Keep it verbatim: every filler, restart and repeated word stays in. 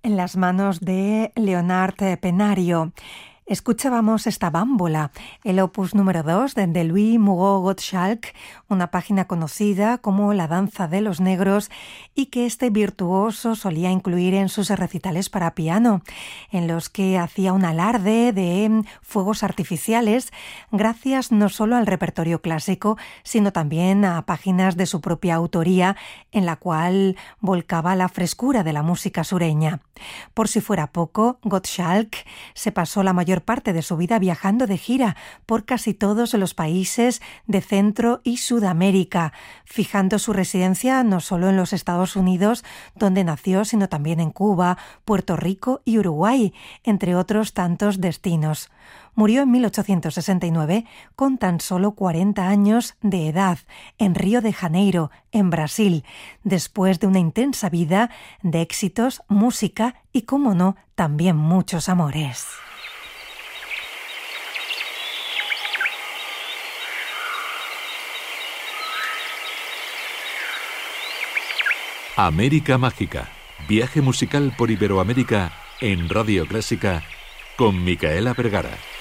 en las manos de Leonard Penario. Escuchábamos esta bámbola, el opus número dos de, de Louis Mugot Gottschalk, una página conocida como La Danza de los Negros y que este virtuoso solía incluir en sus recitales para piano, en los que hacía un alarde de fuegos artificiales gracias no solo al repertorio clásico, sino también a páginas de su propia autoría en la cual volcaba la frescura de la música sureña. Por si fuera poco, Gottschalk se pasó la mayor parte de su vida viajando de gira por casi todos los países de Centro y Sudamérica, fijando su residencia no solo en los Estados Unidos, donde nació, sino también en Cuba, Puerto Rico y Uruguay, entre otros tantos destinos. Murió en mil ochocientos sesenta y nueve con tan solo cuarenta años de edad, en Río de Janeiro, en Brasil, después de una intensa vida de éxitos, música y, cómo no, también muchos amores. América Mágica, viaje musical por Iberoamérica en Radio Clásica con Micaela Vergara.